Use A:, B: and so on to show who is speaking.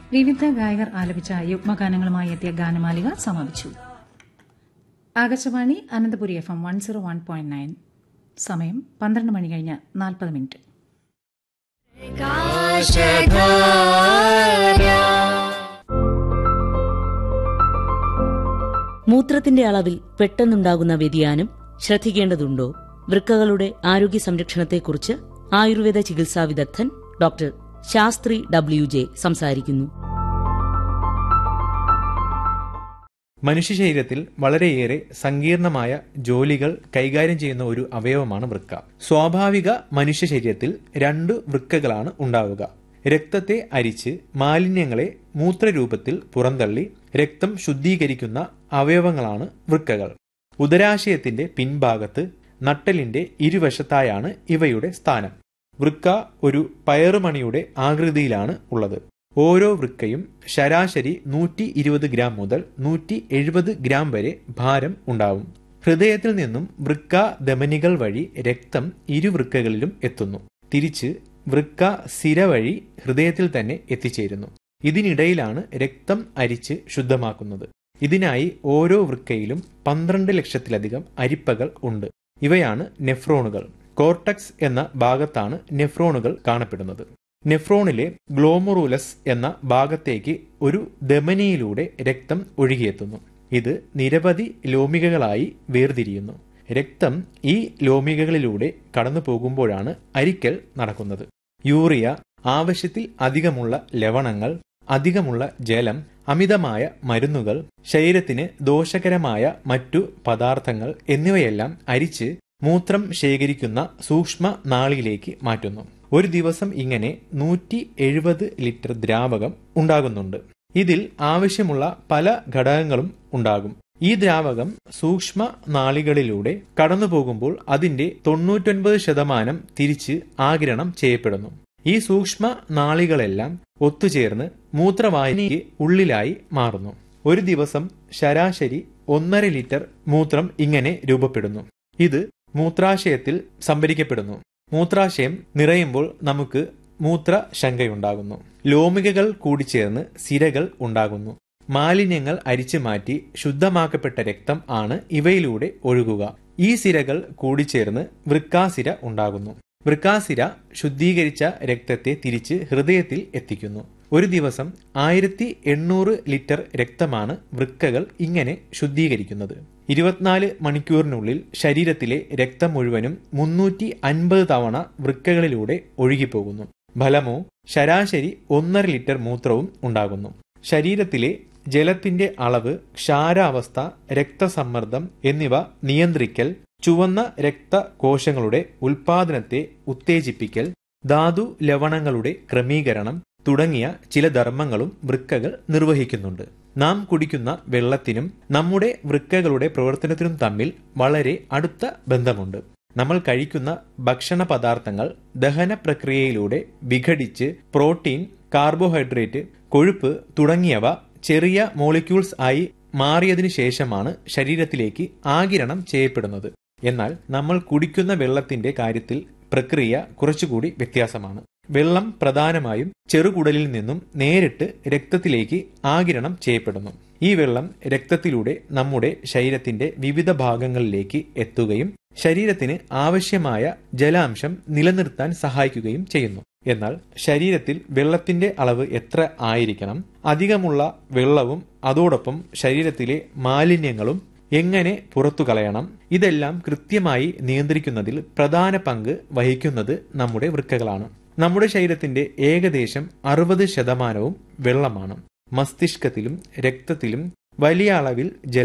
A: വിവിധ ഗായകർ ആലപിച്ച യുഗ്മഗാനങ്ങളുമായി എത്തിയ ഗാനമാലിക സമാപിച്ചു. ആകാശവാണി അനന്തപുരി FM 101.9. സമയം 12 മണി കഴിഞ്ഞ് 40 മിനിറ്റ്.
B: മൂത്രത്തിന്റെ അളവിൽ പെട്ടെന്നുണ്ടാകുന്ന വ്യതിയാനം ശ്രദ്ധിക്കേണ്ടതുണ്ടോ? വൃക്കകളുടെ ആരോഗ്യ സംരക്ഷണത്തെക്കുറിച്ച് ആയുർവേദ ചികിത്സാ വിദഗ്ധൻ ഡോക്ടർ ശാസ്ത്രി WJ സംസാരിക്കുന്നു.
C: മനുഷ്യ ശരീരത്തിൽ വളരെയേറെ സങ്കീർണമായ ജോലികൾ കൈകാര്യം ചെയ്യുന്ന ഒരു അവയവമാണ് വൃക്ക. സ്വാഭാവിക മനുഷ്യ ശരീരത്തിൽ 2 വൃക്കകളാണ് ഉണ്ടാവുക. രക്തത്തെ അരിച്ച് മാലിന്യങ്ങളെ മൂത്രരൂപത്തിൽ പുറന്തള്ളി രക്തം ശുദ്ധീകരിക്കുന്ന അവയവങ്ങളാണ് വൃക്കകൾ. ഉദരാശയത്തിന്റെ പിൻഭാഗത്ത് നട്ടലിന്റെ ഇരുവശത്തായാണ് ഇവയുടെ സ്ഥാനം. വൃക്ക ഒരു പയറുമണിയുടെ ആകൃതിയിലാണ് ഉള്ളത്. ഓരോ വൃക്കയും ശരാശരി 120 ഗ്രാം മുതൽ 170 ഗ്രാം വരെ ഭാരം ഉണ്ടാവും. ഹൃദയത്തിൽ നിന്നും വൃക്ക ധമനികൾ വഴി രക്തം ഇരുവൃക്കകളിലും എത്തുന്നു. തിരിച്ച് വൃക്ക സിര വഴി ഹൃദയത്തിൽ തന്നെ എത്തിച്ചേരുന്നു. ഇതിനിടയിലാണ് രക്തം അരിച്ച് ശുദ്ധമാക്കുന്നത്. ഇതിനായി ഓരോ വൃക്കയിലും 12 ലക്ഷത്തിലധികം അരിപ്പകൾ ഉണ്ട്. ഇവയാണ് നെഫ്രോണുകൾ. കോർട്ടക്സ് എന്ന ഭാഗത്താണ് നെഫ്രോണുകൾ കാണപ്പെടുന്നത്. നെഫ്രോണിലെ ഗ്ലോമറുലസ് എന്ന ഭാഗത്തേക്ക് ഒരു ധമനിയിലൂടെ രക്തം ഒഴുകിയെത്തുന്നു. ഇത് നിരവധി ലോമികകളായി വേർതിരിയുന്നു. രക്തം ഈ ലോമികകളിലൂടെ കടന്നു പോകുമ്പോഴാണ് അരിക്കൽ നടക്കുന്നത്. യൂറിയ, ആവശ്യത്തിൽ അധികമുള്ള ലവണങ്ങൾ, അധികമുള്ള ജലം, അമിതമായ മരുന്നുകൾ, ശരീരത്തിന് ദോഷകരമായ മറ്റു പദാർത്ഥങ്ങൾ എന്നിവയെല്ലാം അരിച്ച് മൂത്രം ശേഖരിക്കുന്ന സൂക്ഷ്മ നാളിയിലേക്ക് മാറ്റുന്നു. ഒരു ദിവസം ഇങ്ങനെ 170 ലിറ്റർ ദ്രാവകം ഉണ്ടാകുന്നുണ്ട്. ഇതിൽ ആവശ്യമുള്ള പല ഘടകങ്ങളും ഉണ്ടാകും. ഈ ദ്രാവകം സൂക്ഷ്മ നാളികളിലൂടെ കടന്നു പോകുമ്പോൾ അതിന്റെ 99% തിരിച്ച് ആഗിരണം ചെയ്യപ്പെടുന്നു. ഈ സൂക്ഷ്മ നാളികളെല്ലാം ഒത്തുചേർന്ന് മൂത്രവാഹിനിക്ക് ഉള്ളിലായി മാറുന്നു. ഒരു ദിവസം ശരാശരി 1.5 ലിറ്റർ മൂത്രം ഇങ്ങനെ രൂപപ്പെടുന്നു. ഇത് മൂത്രാശയത്തിൽ സംഭരിക്കപ്പെടുന്നു. മൂത്രാശയം നിറയുമ്പോൾ നമുക്ക് മൂത്രശങ്കയുണ്ടാകുന്നു. ലോമികകൾ കൂടിച്ചേർന്ന് സിരകൾ ഉണ്ടാകുന്നു. മാലിന്യങ്ങൾ അരിച്ചു മാറ്റി ശുദ്ധമാക്കപ്പെട്ട രക്തം ആണ് ഇവയിലൂടെ ഒഴുകുക. ഈ സിരകൾ കൂടിച്ചേർന്ന് വൃക്കാസിര ഉണ്ടാകുന്നു. വൃക്കാസിര ശുദ്ധീകരിച്ച രക്തത്തെ തിരിച്ച് ഹൃദയത്തിൽ എത്തിക്കുന്നു. ഒരു ദിവസം 1800 ലിറ്റർ രക്തമാണ് വൃക്കകൾ ഇങ്ങനെ ശുദ്ധീകരിക്കുന്നത്. 24 മണിക്കൂറിനുള്ളിൽ ശരീരത്തിലെ രക്തം മുഴുവനും 350 തവണ വൃക്കകളിലൂടെ ഒഴുകിപ്പോകുന്നു. ഫലമോ ശരാശരി 1.5 ലിറ്റർ മൂത്രവും ഉണ്ടാകുന്നു. ശരീരത്തിലെ ജലത്തിന്റെ അളവ്, ക്ഷാരാവസ്ഥ, രക്തസമ്മർദ്ദം എന്നിവ നിയന്ത്രിക്കൽ, ചുവന്ന രക്തകോശങ്ങളുടെ ഉൽപാദനത്തെ ഉത്തേജിപ്പിക്കൽ, ധാതു ലവണങ്ങളുടെ ക്രമീകരണം തുടങ്ങിയ ചില ധർമ്മങ്ങളും വൃക്കകൾ നിർവഹിക്കുന്നുണ്ട്. നാം കുടിക്കുന്ന വെള്ളത്തിനും നമ്മുടെ വൃക്കകളുടെ പ്രവർത്തനത്തിനും തമ്മിൽ വളരെ അടുത്ത ബന്ധമുണ്ട്. നമ്മൾ കഴിക്കുന്ന ഭക്ഷണ പദാർത്ഥങ്ങൾ ദഹന പ്രക്രിയയിലൂടെ വിഘടിച്ച് പ്രോട്ടീൻ, കാർബോഹൈഡ്രേറ്റ്, കൊഴുപ്പ് തുടങ്ങിയവ ചെറിയ മോളിക്യൂൾസ് ആയി മാറിയതിനു ശേഷമാണ് ശരീരത്തിലേക്ക് ആഗിരണം ചെയ്യപ്പെടുന്നത്. എന്നാൽ നമ്മൾ കുടിക്കുന്ന വെള്ളത്തിന്റെ കാര്യത്തിൽ പ്രക്രിയ കുറച്ചുകൂടി വ്യത്യാസമാണ്. വെള്ളം പ്രധാനമായും ചെറുകുടലിൽ നിന്നും നേരിട്ട് രക്തത്തിലേക്ക് ആഗിരണം ചെയ്യപ്പെടുന്നു. ഈ വെള്ളം രക്തത്തിലൂടെ നമ്മുടെ ശരീരത്തിന്റെ വിവിധ ഭാഗങ്ങളിലേക്ക് എത്തുകയും ശരീരത്തിന് ആവശ്യമായ ജലാംശം നിലനിർത്താൻ സഹായിക്കുകയും ചെയ്യുന്നു. എന്നാൽ ശരീരത്തിൽ വെള്ളത്തിന്റെ അളവ് എത്ര ആയിരിക്കണം, അധികമുള്ള വെള്ളവും അതോടൊപ്പം ശരീരത്തിലെ മാലിന്യങ്ങളും എങ്ങനെ പുറത്തു കളയണം, ഇതെല്ലാം കൃത്യമായി നിയന്ത്രിക്കുന്നതിൽ പ്രധാന പങ്ക് വഹിക്കുന്നത് നമ്മുടെ വൃക്കകളാണ്. നമ്മുടെ ശരീരത്തിന്റെ ഏകദേശം 60% വെള്ളമാണ്. മസ്തിഷ്കത്തിലും രക്തത്തിലും വലിയ അളവിൽ